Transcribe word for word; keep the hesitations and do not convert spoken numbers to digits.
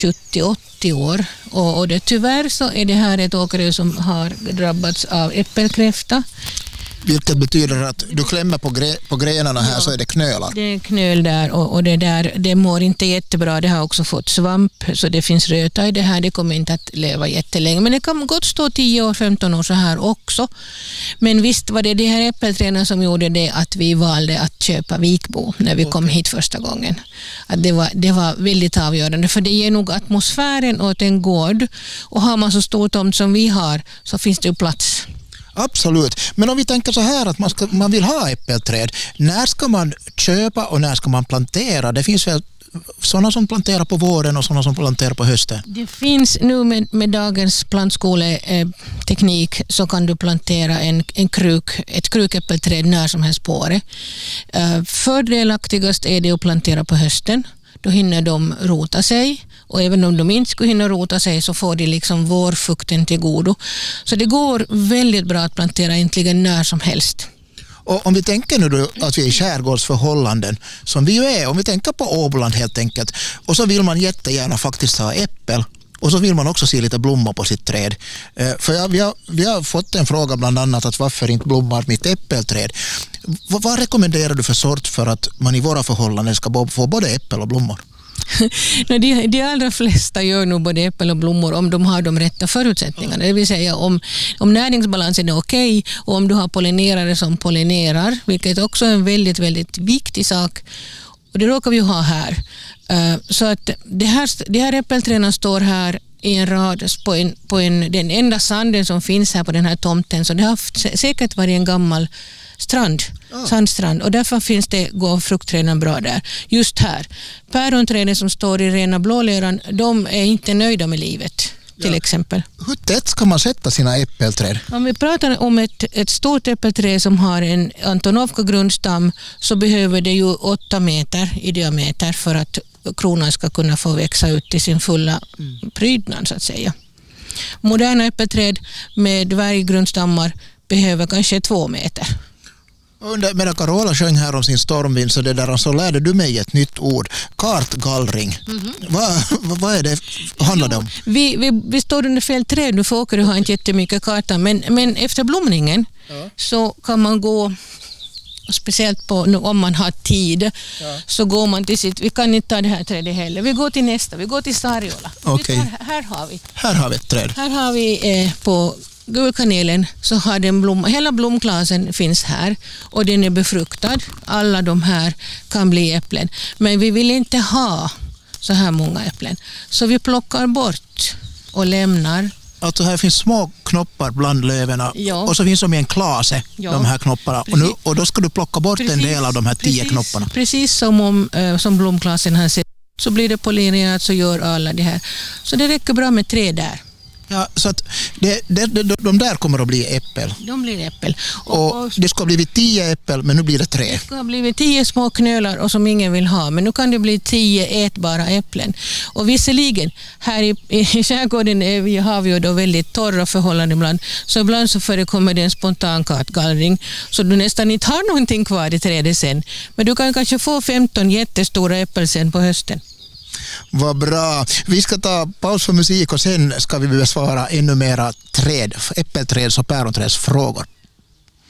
sjuttio åttio år. Och, och det, tyvärr så är det här ett åkerö som har drabbats av äppelkräfta. Vilket betyder att du klämmer på, gre- på grenarna här, ja, så är det knölar. Det är knöl där och, och det där, det mår inte jättebra. Det har också fått svamp så det finns röta i det här. Det kommer inte att leva jättelänge. Men det kan gott stå tio år, femton år så här också. Men visst var det de här äppelträden som gjorde det att vi valde att köpa Vikbo när vi okay. kom hit första gången. Att det, var, det var väldigt avgörande för det ger nog atmosfären åt en gård. Och har man så stor tomt som vi har så finns det ju plats. Absolut. Men om vi tänker så här att man, ska, man vill ha äppelträd, när ska man köpa och när ska man plantera? Det finns väl sådana som planterar på våren och sådana som planterar på hösten? Det finns nu med, med dagens plantskoleteknik så kan du plantera en, en kruk, ett krukäppelträd när som helst på året. Uh, fördelaktigast är det att plantera på hösten. Då hinner de rota sig. Och även om de inte skulle hinna rota sig så får de liksom vårfukten till godo. Så det går väldigt bra att plantera egentligen när som helst. Och om vi tänker nu då att vi är i skärgårdsförhållanden som vi ju är, om vi tänker på Åboland helt enkelt, och så vill man jättegärna faktiskt ha äppel och så vill man också se lite blommor på sitt träd. För jag, vi, har, vi har fått en fråga bland annat att varför inte blommar mitt äppelträd. Vad, vad rekommenderar du för sort för att man i våra förhållanden ska få både äppel och blommor? de, de allra flesta gör nog både äppel och blommor om de har de rätta förutsättningarna. Det vill säga om, om näringsbalansen är okej och om du har pollinerare som pollinerar, vilket också är en väldigt, väldigt viktig sak. Och det råkar vi ju ha här. Uh, så att det här, de här äppelträden står här i en rad på, en, på en, den enda sanden som finns här på den här tomten. Så det har säkert varit en gammal strand, ah. sandstrand. Och därför finns det, går fruktträden bra där. Just här. Päronträden som står i rena blåleran, de är inte nöjda med livet. Till ja. exempel. Hur tätt ska man sätta sina äppelträd? Om vi pratar om ett, ett stort äppelträd som har en Antonovka grundstam så behöver det ju åtta meter i diameter för att kronan ska kunna få växa ut till sin fulla mm. prydnad så att säga. Moderna äppelträd med dvärggrundstammar behöver kanske två meter. Under, medan Carola sjöng här om sin stormvind så, det där, så lärde du mig ett nytt ord, kartgallring. Mm-hmm. Vad, vad, vad är det handlar det om? Vi, vi, vi står under fel träd nu för åker du har inte jättemycket karta men, men efter blomningen ja. så kan man gå speciellt på, om man har tid ja. så går man till sitt, vi kan inte ta det här trädet heller, vi går till nästa, vi går till Sariola. Okay. Här, här har vi. Här har vi ett träd. Här har vi eh, på Gulkanelen så har den blomma, hela blomklasen finns här och den är befruktad. Alla de här kan bli äpplen. Men vi vill inte ha så här många äpplen. Så vi plockar bort och lämnar. Alltså här finns små knoppar bland löven ja. och så finns de i en klase, ja. de här knopparna. Och, nu, och då ska du plocka bort precis, en del av de här tio precis, knopparna. Precis som, om, äh, som blomklasen har sett. Så blir det pollinerat så gör alla det här. Så det räcker bra med tre där. Ja, så att det, det, de, de där kommer att bli äppel. De blir äppel. Och, och det ska ha blivit tio äppel, men nu blir det tre. Det ska ha blivit tio små knölar och som ingen vill ha. Men nu kan det bli tio ätbara äpplen. Och visserligen, här i, i skärgården är vi, har vi ju då väldigt torra förhållanden ibland. Så ibland så förekommer det en spontan kartgallring. Så du nästan inte har någonting kvar i trädet sen. Men du kan kanske få femton jättestora äppel sen på hösten. Vad bra. Vi ska ta paus för musik och sen ska vi besvara ännu mera träd, äppelträds och päronträds frågor.